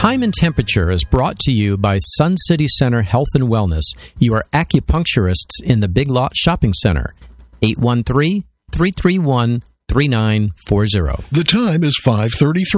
Time and Temperature is brought to you by Sun City Center Health and Wellness, your acupuncturists in the Big Lot Shopping Center. 813-331-3940. The time is 5:33.